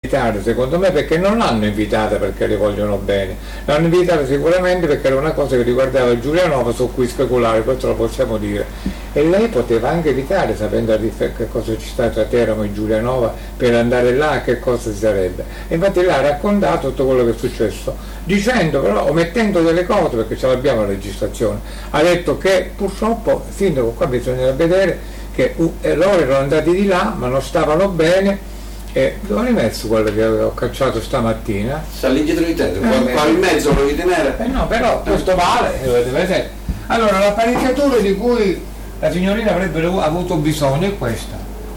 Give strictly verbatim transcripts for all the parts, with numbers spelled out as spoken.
secondo me, perché non l'hanno invitata perché le vogliono bene, l'hanno invitata sicuramente perché era una cosa che riguardava Giulianova, su cui speculare, questo lo possiamo dire, e lei poteva anche evitare, sapendo che cosa ci sta tra Teramo e Giulianova, per andare là che cosa si sarebbe. E infatti là ha raccontato tutto quello che è successo, dicendo però, omettendo delle cose, perché ce l'abbiamo la registrazione, ha detto che purtroppo, sindaco, qua bisogna vedere che uh, loro erano andati di là ma non stavano bene. E dove hai messo quello che ho cacciato stamattina? Sta lì dietro di te, eh, qua in mezzo lo vuoi tenere? Eh no, però questo vale, vedete. Allora, l'apparecchiatura di cui la signorina avrebbe avuto bisogno è questa.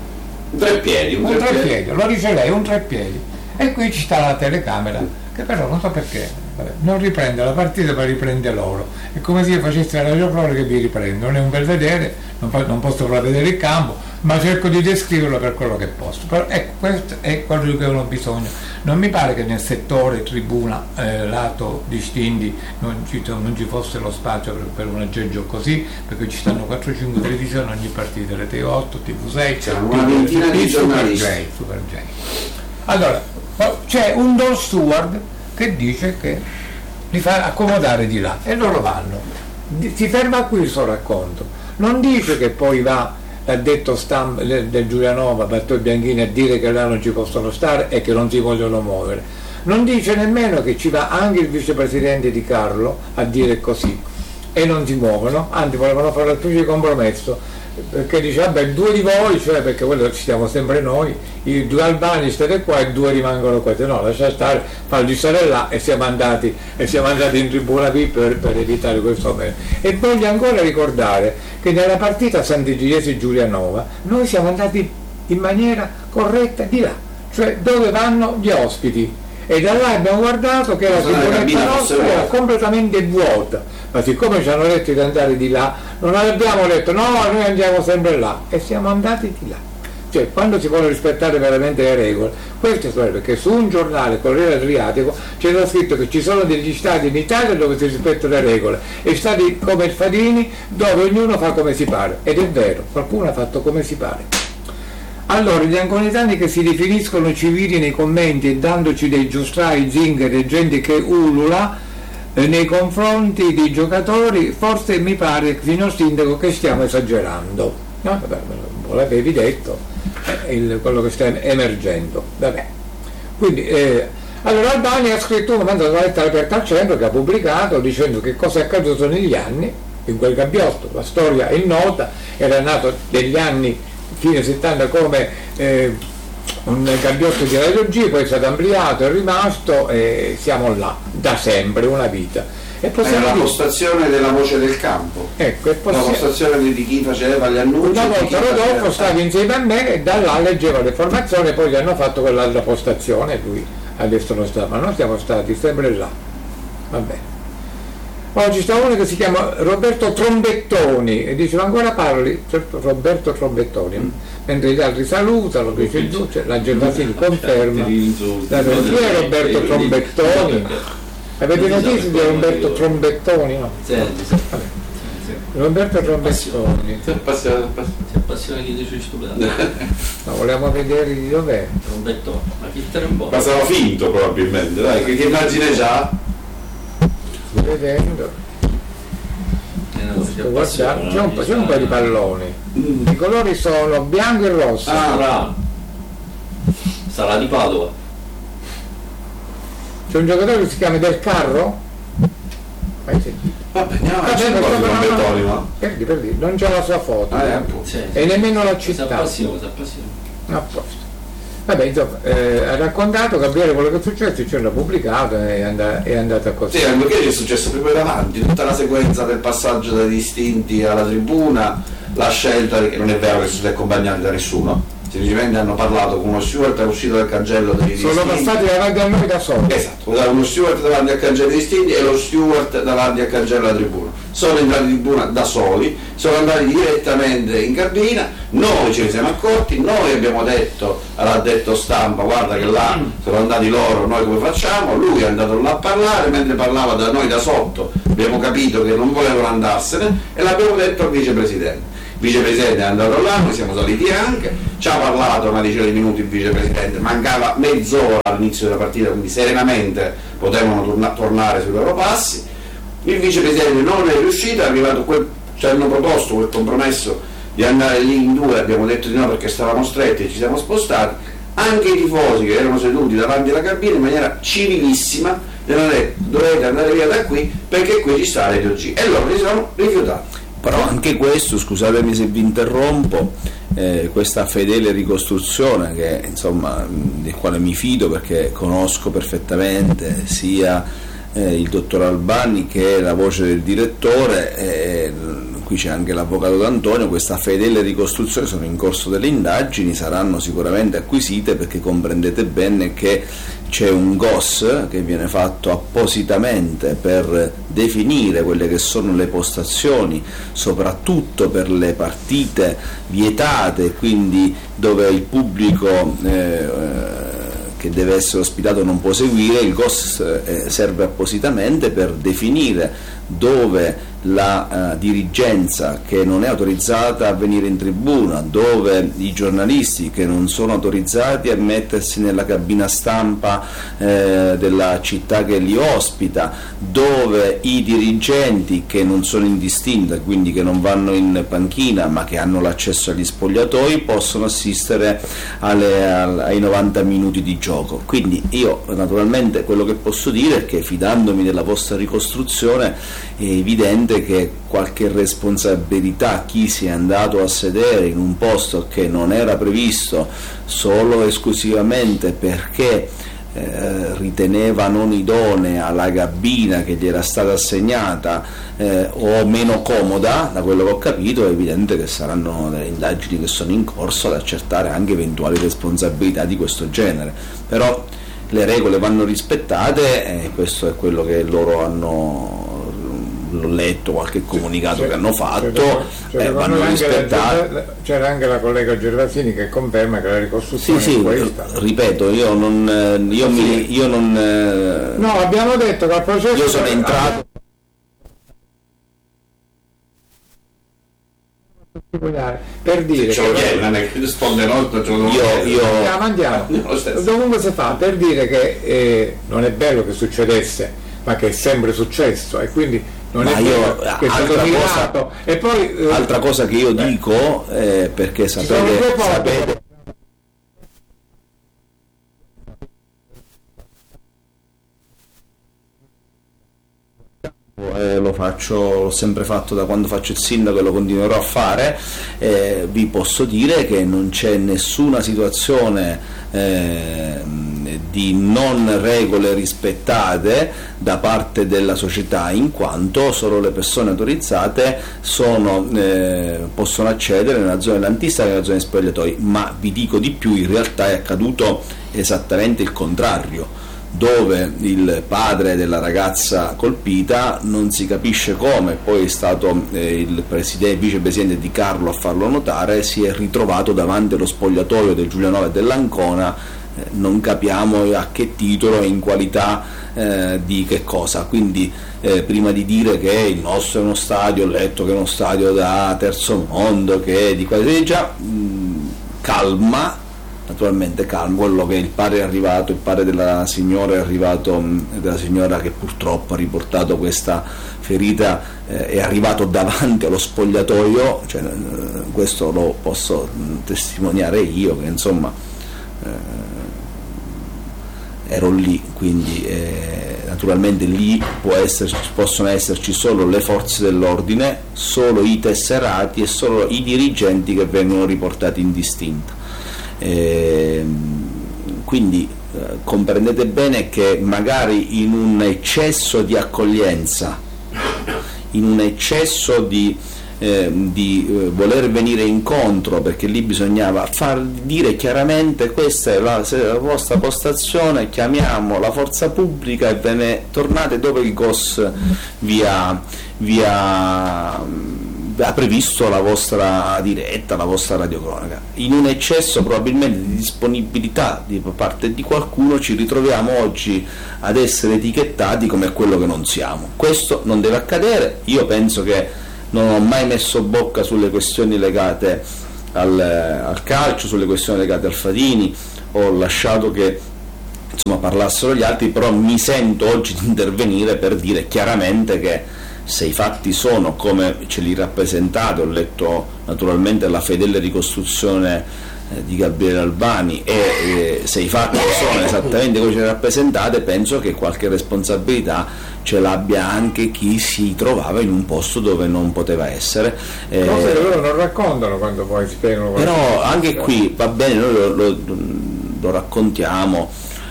Un treppiedi, un, un treppiedi. treppiedi, lo dice lei, un treppiedi. E qui ci sta la telecamera, che però non so perché, vabbè, non riprende la partita ma riprende loro. È come se io facessi la radio proprio che vi riprendo, non è un bel vedere, non, non posso far vedere il campo, ma cerco di descriverlo per quello che posso. Però ecco, questo è quello di cui hanno bisogno. Non mi pare che nel settore tribuna eh, lato di Stindi non ci, non ci fosse lo spazio per, per un aggeggio così, perché ci stanno quattro cinque televisioni ogni partita, Rete otto, T V sei, c'è una ventina di giornalisti. Super J, Super J. Allora, c'è un Don Stewart che dice che li fa accomodare di là e loro vanno. Si ferma qui il suo racconto, non dice che poi va l'addetto stampa del Giulianova, Matteo Bianchini, a dire che là non ci possono stare e che non si vogliono muovere. Non dice nemmeno che ci va anche il vicepresidente Di Carlo a dire così e non si muovono, anzi volevano fare una specie di compromesso, perché dice vabbè due di voi, cioè perché quello ci siamo sempre noi, i due albani state qua e due rimangono qua, no, lascia stare, falli stare là, e siamo andati e siamo andati in tribuna V per, per evitare questo bene. E voglio ancora ricordare che nella partita Sant'Egidiesi Giulianova noi siamo andati in maniera corretta di là, cioè dove vanno gli ospiti, e da là abbiamo guardato che la tribunetta nostra era completamente vuota, ma siccome ci hanno detto di andare di là non abbiamo detto no, noi andiamo sempre là, e siamo andati di là. Cioè quando si vogliono rispettare veramente le regole, questo è perché su un giornale, Corriere Adriatico, c'era scritto che ci sono degli stati in Italia dove si rispettano le regole e stati come il Fadini dove ognuno fa come si pare, ed è vero, qualcuno ha fatto come si pare. Allora, gli anconetani che si definiscono civili nei commenti e dandoci dei giustrai, zingari e gente che ulula eh, nei confronti dei giocatori, forse mi pare, signor Sindaco, che stiamo esagerando. No, vabbè, me l'avevi detto, eh, il, quello che sta emergendo. Vabbè. Quindi, eh, allora Albani ha scritto una lettera aperta al centro che ha pubblicato dicendo che cosa è accaduto negli anni in quel gabbiotto. La storia è nota, era nato negli anni fine settanta come eh, un gabbiotto di Radio G, poi è stato ampliato, è rimasto e siamo là da sempre, una vita. E possiamo è la postazione della voce del campo, ecco, è la postazione di chi faceva gli annunci. Una volta dopo stava insieme a me e da là leggeva le informazioni, e poi gli hanno fatto quell'altra postazione, lui adesso non sta, ma noi siamo stati sempre là. Va bene. Oggi sta uno che si chiama Roberto Trombettoni e dice: ma ancora parli? Certo, Roberto Trombettoni, mm. mentre gli altri salutano, dice il giudice, la Gervasini conferma. Chi è Roberto Trombettoni? Avete notizie di Roberto Trombettoni? No? Sì, sì. Roberto Trombettoni. Si appassiona chi dice stupidato. No, volevamo vedere di dov'è. Trombettoni, ma chi te un po'? Ma sarà finto probabilmente, dai, che, che immagine già? Vedendo eh no, c'è un, c'è un po' di palloni, mm. i colori sono bianco e rosso. Ah, bravo, sarà di Padova. C'è un giocatore che si chiama Del Carro? Mai sentito? Vabbè, andiamo a Vabbè, non, Trombettoni, ma perdi, perdi, non c'è la sua foto, ah, eh? Sì, e sì. nemmeno la città. Si appassiona, si appassiona. A posto. Vabbè, insomma, eh, ha raccontato Gabriele quello che è successo, ce l'ha pubblicato e è, and- è andata così. sì, perché è successo proprio davanti, tutta la sequenza del passaggio dai distinti alla tribuna, la scelta, che non è vero che si sono accompagnati da nessuno, semplicemente hanno parlato con uno steward, è uscito dal cancello dei distinti. Sono passati davanti a noi da soli. Esatto, uno steward davanti al cancello dei distinti e lo steward davanti al cancello della tribuna. Sono entrati in tribuna da soli, sono andati direttamente in cabina, noi ce ne siamo accorti, noi abbiamo detto all'addetto stampa guarda che là sono andati loro, noi come facciamo? Lui è andato là a parlare, mentre parlava da noi da sotto abbiamo capito che non volevano andarsene e l'abbiamo detto al vicepresidente. Il vicepresidente è andato là, noi siamo saliti anche, ci ha parlato una decina di minuti il vicepresidente, mancava mezz'ora all'inizio della partita, quindi serenamente potevano torna- tornare sui loro passi. Il vicepresidente non è riuscito, è arrivato quel, ci hanno proposto quel compromesso di andare lì in due, abbiamo detto di no perché stavamo stretti e ci siamo spostati. Anche i tifosi che erano seduti davanti alla cabina in maniera civilissima gli hanno detto dovete andare via da qui perché qui ci sta Radio G, e loro si sono rifiutati. Però anche questo, scusatemi se vi interrompo, eh, questa fedele ricostruzione che insomma del quale mi fido perché conosco perfettamente sia eh, il dottor Albani che la voce del direttore, eh, qui c'è anche l'avvocato D'Antonio, questa fedele ricostruzione sono in corso delle indagini, saranno sicuramente acquisite perché comprendete bene che c'è un G O S che viene fatto appositamente per definire quelle che sono le postazioni, soprattutto per le partite vietate, quindi dove il pubblico eh, che deve essere ospitato non può seguire. Il G O S eh, serve appositamente per definire dove la uh, dirigenza che non è autorizzata a venire in tribuna, dove i giornalisti che non sono autorizzati a mettersi nella cabina stampa eh, della città che li ospita, dove i dirigenti che non sono in distinta, quindi che non vanno in panchina ma che hanno l'accesso agli spogliatoi, possono assistere alle, ai novanta minuti di gioco. Quindi io naturalmente quello che posso dire è che, fidandomi della vostra ricostruzione, è evidente che qualche responsabilità chi si è andato a sedere in un posto che non era previsto solo esclusivamente perché eh, riteneva non idonea la cabina che gli era stata assegnata eh, o meno comoda, da quello che ho capito è evidente che saranno delle indagini che sono in corso ad accertare anche eventuali responsabilità di questo genere. Però le regole vanno rispettate e questo è quello che loro hanno, l'ho letto, qualche comunicato c'era, che hanno fatto, c'era, c'era, eh, vanno rispettati. C'era anche la collega Gervasini che conferma che la ricostruzione sì, sì, è questa. Ripeto, io non io, sì. mi, io non no, abbiamo detto che al processo io sono entrato per dire ce lo chiede, non è che risponde molto, ce lo io, io andiamo, andiamo. Dovunque si fa, per dire che eh, non è bello che succedesse, ma che è sempre successo, e quindi non ma è io, che altra, cosa, e poi, eh, altra cosa che io beh, dico eh, perché sapete, sapete Eh, lo faccio, l'ho sempre fatto da quando faccio il sindaco e lo continuerò a fare. Eh, vi posso dire che non c'è nessuna situazione eh, di non regole rispettate da parte della società, in quanto solo le persone autorizzate sono, eh, possono accedere nella zona dell'antista e nella zona dei spogliatoi. Ma vi dico di più, in realtà è accaduto esattamente il contrario, dove il padre della ragazza colpita, non si capisce come, poi è stato eh, il presidente, vicepresidente Di Carlo a farlo notare, si è ritrovato davanti allo spogliatoio del Giulianova e dell'Ancona, eh, non capiamo a che titolo e in qualità eh, di che cosa. Quindi eh, prima di dire che il nostro è uno stadio, ho letto che è uno stadio da terzo mondo, che è di qualità, già mh, calma, naturalmente calmo. Quello che il padre è arrivato, il padre della signora è arrivato, della signora che purtroppo ha riportato questa ferita, eh, è arrivato davanti allo spogliatoio, cioè, eh, questo lo posso testimoniare io, che insomma eh, ero lì, quindi eh, naturalmente lì può esserci, possono esserci solo le forze dell'ordine, solo i tesserati e solo i dirigenti che vengono riportati in distinta. Eh, quindi eh, comprendete bene che magari in un eccesso di accoglienza, in un eccesso di, eh, di eh, voler venire incontro, perché lì bisognava far dire chiaramente questa è la, la vostra postazione, chiamiamo la forza pubblica e ve ne tornate dove il G O S vi ha, vi ha ha previsto la vostra diretta, la vostra radiocronaca. In un eccesso probabilmente di disponibilità di parte di qualcuno ci ritroviamo oggi ad essere etichettati come quello che non siamo. Questo non deve accadere. Io penso che non ho mai messo bocca sulle questioni legate al, al calcio, sulle questioni legate al Fadini, ho lasciato che insomma parlassero gli altri, però mi sento oggi di intervenire per dire chiaramente che se i fatti sono come ce li rappresentate, ho letto naturalmente la fedele ricostruzione eh, di Gabriele Albani e eh, se i fatti sono esattamente come ce li rappresentate, penso che qualche responsabilità ce l'abbia anche chi si trovava in un posto dove non poteva essere. Eh, Cose che loro non raccontano quando poi spiegano. Però anche qui va bene, noi lo, lo, lo raccontiamo,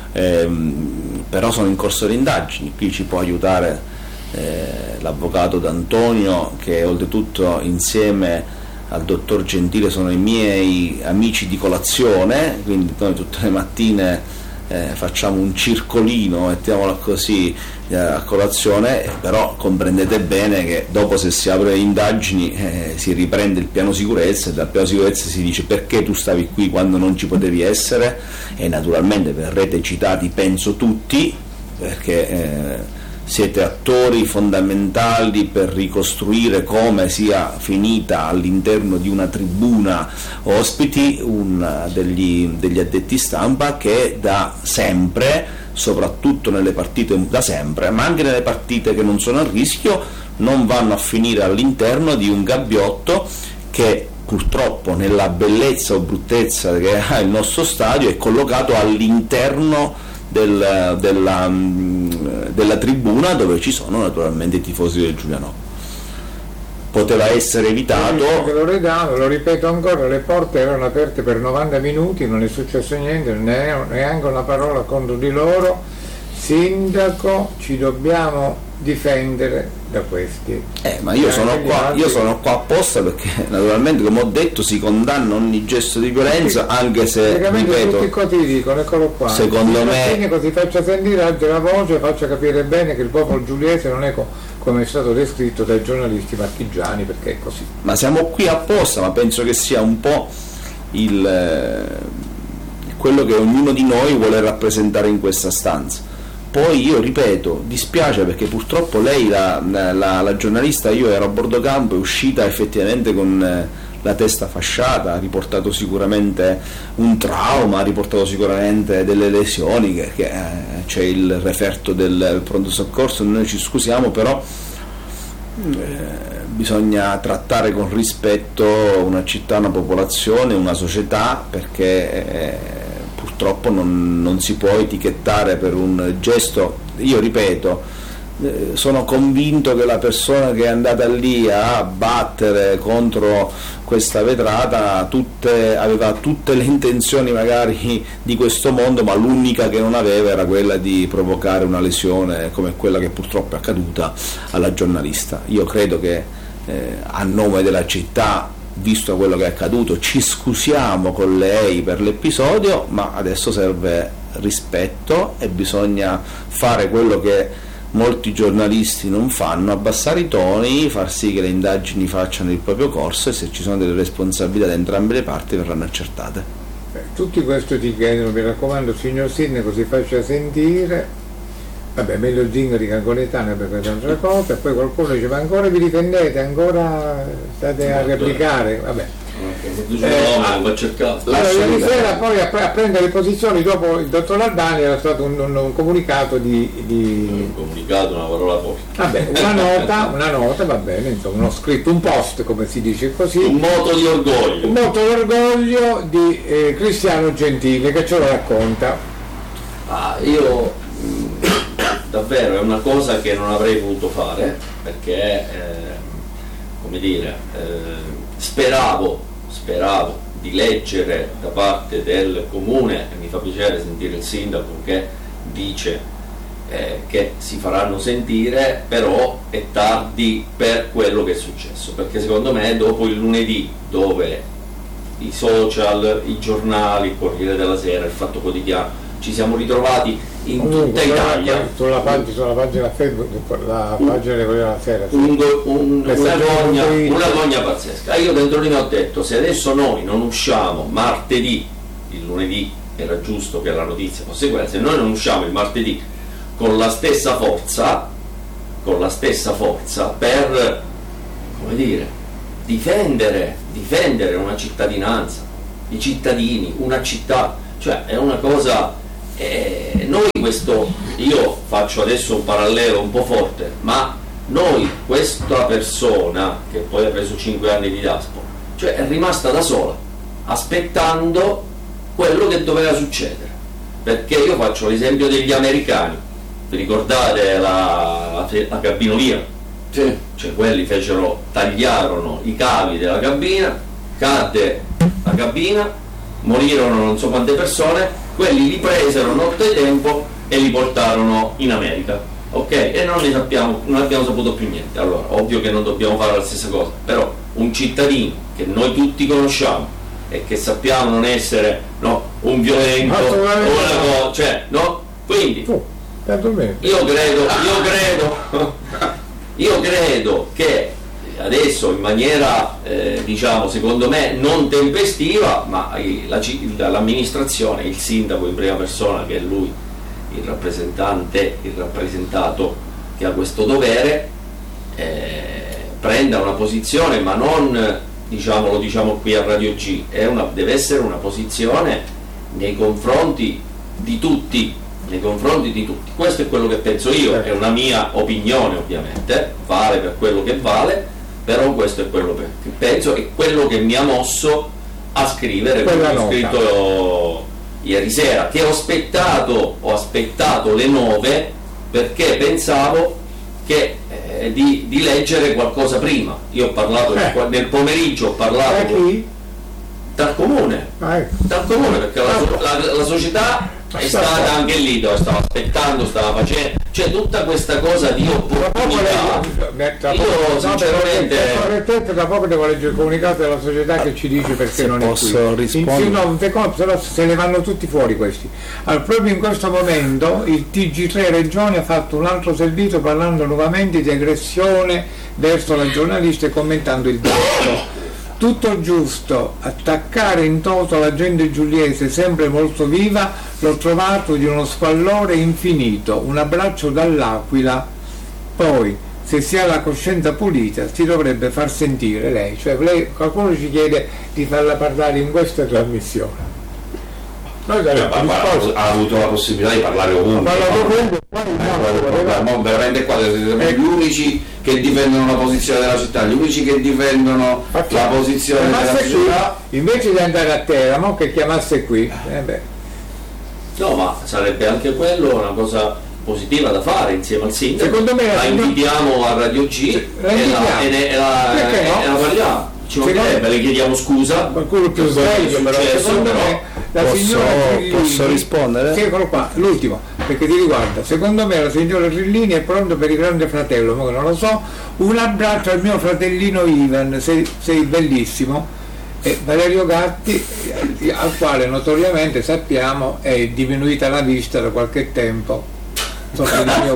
ehm, però sono in corso di indagini, qui ci può aiutare Eh, l'avvocato D'Antonio, che oltretutto insieme al dottor Gentile sono i miei amici di colazione, quindi noi tutte le mattine eh, facciamo un circolino, mettiamola così, eh, a colazione, però comprendete bene che dopo, se si apre le indagini, eh, si riprende il piano sicurezza e dal piano sicurezza si dice perché tu stavi qui quando non ci potevi essere, e naturalmente verrete citati, penso tutti, perché eh, siete attori fondamentali per ricostruire come sia finita all'interno di una tribuna ospiti un degli, degli addetti stampa che da sempre, soprattutto nelle partite, da sempre, ma anche nelle partite che non sono a rischio, non vanno a finire all'interno di un gabbiotto che purtroppo, nella bellezza o bruttezza che ha il nostro stadio, è collocato all'interno Del, della, della tribuna dove ci sono naturalmente i tifosi del Giuliano. Poteva essere evitato. Lo, regalo, lo ripeto ancora, le porte erano aperte per novanta minuti, non è successo niente, neanche una parola contro di loro. Sindaco, ci dobbiamo difendere da questi. Eh, ma io sono qua, io sono qua apposta perché naturalmente, come ho detto, si condanna ogni gesto di violenza, tutti, anche se, ripeto, tutti così dicono, eccolo qua. Secondo me, così faccia sentire altre la voce, faccia capire bene che il popolo giuliese non è co- come è stato descritto dai giornalisti marchigiani, perché è così. Ma siamo qui apposta, ma penso che sia un po' il eh, quello che ognuno di noi vuole rappresentare in questa stanza. Poi io ripeto, dispiace perché purtroppo lei, la, la, la giornalista, io ero a bordo campo, è uscita effettivamente con eh, la testa fasciata, ha riportato sicuramente un trauma, ha riportato sicuramente delle lesioni, che, che eh, c'è il referto del pronto soccorso, noi ci scusiamo, però eh, bisogna trattare con rispetto una città, una popolazione, una società, perché eh, purtroppo non, non si può etichettare per un gesto. Io ripeto, eh, sono convinto che la persona che è andata lì a battere contro questa vetrata tutte, aveva tutte le intenzioni magari di questo mondo, ma l'unica che non aveva era quella di provocare una lesione come quella che purtroppo è accaduta alla giornalista. Io credo che eh, a nome della città, visto quello che è accaduto, ci scusiamo con lei per l'episodio, ma adesso serve rispetto e bisogna fare quello che molti giornalisti non fanno, abbassare i toni, far sì che le indagini facciano il proprio corso e se ci sono delle responsabilità da entrambe le parti verranno accertate. Beh, tutti questo ti chiedono, mi raccomando signor Sindaco, si faccia sentire. Vabbè, meglio Zingari che Anconetano per queste altre cose, e poi qualcuno diceva ancora vi difendete, ancora state a replicare, vabbè. Okay, eh, no, va cercato. Allora, ieri sera poi a, a prendere posizioni dopo il dottor Albani era stato un, un, un comunicato di, di... Un comunicato, una parola poca. Vabbè, una nota, una nota, va bene, insomma, uno scritto, un post, come si dice così. Un moto di orgoglio. Un moto di orgoglio di eh, Cristiano Gentile, che ce lo racconta. Ah, io davvero è una cosa che non avrei voluto fare, perché eh, come dire, eh, speravo speravo di leggere da parte del comune, e mi fa piacere sentire il sindaco che dice eh, che si faranno sentire, però è tardi per quello che è successo, perché secondo me dopo il lunedì, dove i social, i giornali, il Corriere della Sera, il Fatto Quotidiano, ci siamo ritrovati in tutta Italia sulla pagina, sulla pagina Facebook, la pagina del Corriere della Sera, sì. un, un, una, gogna, una gogna pazzesca. Io dentro di me ho detto, se adesso noi non usciamo martedì, il lunedì era giusto che la notizia fosse quella, se noi non usciamo il martedì con la stessa forza con la stessa forza per, come dire, difendere difendere una cittadinanza, i cittadini, una città, cioè è una cosa, eh, noi questo, io faccio adesso un parallelo un po' forte, ma noi, questa persona che poi ha preso cinque anni di Daspo, cioè è rimasta da sola, aspettando quello che doveva succedere, perché io faccio l'esempio degli americani, vi ricordate la, la, la cabinovia? Sì. Cioè quelli fecero, tagliarono i cavi della cabina, cadde la cabina, morirono non so quante persone, quelli li presero nottetempo e li portarono in America, ok? E non ne sappiamo, non abbiamo saputo più niente. Allora, ovvio che non dobbiamo fare la stessa cosa, però un cittadino che noi tutti conosciamo e che sappiamo non essere, no, un violento o una cosa, cioè, no? Quindi Oh, io credo, io credo, io credo che adesso in maniera eh, diciamo secondo me non tempestiva, ma la, l'amministrazione, il sindaco in prima persona, che è lui il rappresentante, il rappresentato che ha questo dovere, eh, prenda una posizione, ma non, diciamo, lo diciamo qui a Radio G, è una, deve essere una posizione nei confronti di tutti, nei confronti di tutti. Questo è quello che penso io, è una mia opinione ovviamente, vale per quello che vale, però questo è quello che penso e quello che mi ha mosso a scrivere quello che ho scritto ieri sera, che ho aspettato, ho aspettato le nove perché pensavo che eh, di, di leggere qualcosa prima. Io ho parlato eh. nel pomeriggio, ho parlato chi? dal comune, Ah, ecco. dal comune, perché la, la, la società è stata anche lì, dove stava aspettando, stava facendo, c'è tutta questa cosa di opportunità. Io sinceramente tra poco devo leggere il comunicato della società che ci dice perché se non è posso qui. rispondere. In, no, se no se ne vanno tutti fuori questi. Allora, proprio in questo momento il T G tre Regione ha fatto un altro servizio parlando nuovamente di aggressione verso la giornalista e commentando il dato. Tutto giusto, attaccare in toto la gente giuliese sempre molto viva, l'ho trovato di uno squallore infinito, un abbraccio dall'Aquila. Poi, se si ha la coscienza pulita, si dovrebbe far sentire lei, cioè lei, qualcuno ci chiede di farla parlare in questa trasmissione. Noi ha avuto la possibilità di parlare ovunque. Ma veramente qua siamo gli unici che difendono la posizione della città, gli unici che difendono la posizione della città. Invece di andare a Teramo, che chiamasse qui. Eh beh. No, ma sarebbe anche quello una cosa positiva da fare insieme al sindaco. Secondo me la invitiamo a Radio G la e la, e ne, e la, Perché no? e la parliamo. Ci mancherebbe, le chiediamo scusa. Qualcuno più sveglio, però secondo me la posso, signora Trillini, posso rispondere? Sì, eccolo qua, l'ultimo, perché ti riguarda. Secondo me la signora Trillini è pronta per il grande fratello, ma non lo so. Un abbraccio al mio fratellino Ivan, sei, sei bellissimo. E Valerio Gatti, al quale notoriamente sappiamo è diminuita la vista da qualche tempo. So che il mio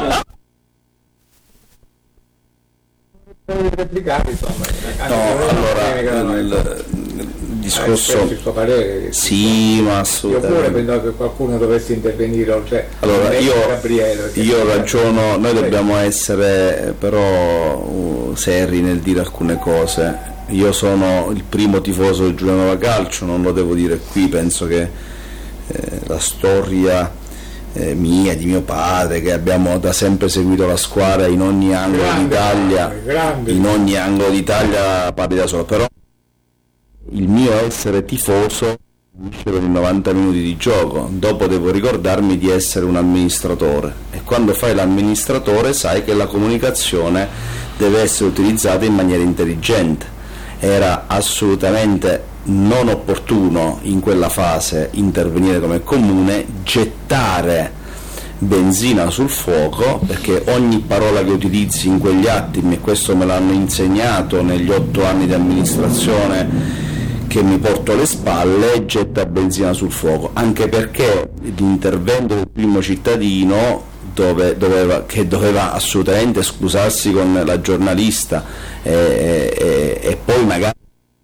replicare, insomma. No, allora il, il discorso il suo parere. sì, ma Io assolutamente. pure pensavo che qualcuno dovesse intervenire oltre Allora io, Gabriele, io ragiono, noi dobbiamo essere però uh, seri nel dire alcune cose. Io sono il primo tifoso del Giulianova Calcio, non lo devo dire qui, penso che eh, la storia eh, mia, di mio padre, che abbiamo da sempre seguito la squadra in ogni angolo Grande, d'Italia, grande. in ogni angolo d'Italia parli da solo, però il mio essere tifoso finisce per i novanta minuti di gioco, dopo devo ricordarmi di essere un amministratore e quando fai l'amministratore sai che la comunicazione deve essere utilizzata in maniera intelligente. Era assolutamente non opportuno in quella fase intervenire come comune, gettare benzina sul fuoco, perché ogni parola che utilizzi in quegli attimi, e questo me l'hanno insegnato negli otto anni di amministrazione che mi porto alle spalle, getta benzina sul fuoco, anche perché l'intervento del primo cittadino dove doveva, che doveva assolutamente scusarsi con la giornalista e, e, e poi magari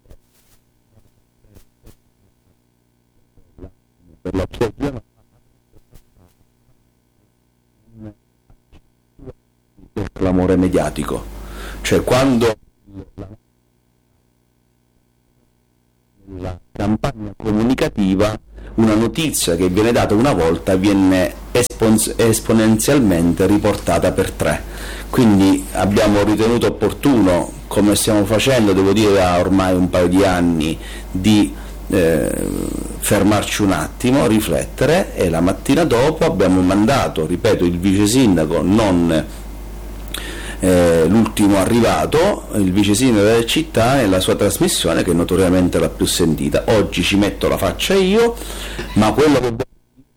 per la sua il clamore mediatico, cioè quando notizia che viene data una volta viene espons- esponenzialmente riportata per tre. Quindi abbiamo ritenuto opportuno, come stiamo facendo, devo dire da ormai un paio di anni, di eh, fermarci un attimo, riflettere, e la mattina dopo abbiamo mandato, ripeto, il vice sindaco, non Eh, l'ultimo arrivato, il vice sindaco della città, nella sua trasmissione, che notoriamente è la più sentita. Oggi ci metto la faccia io, ma quello che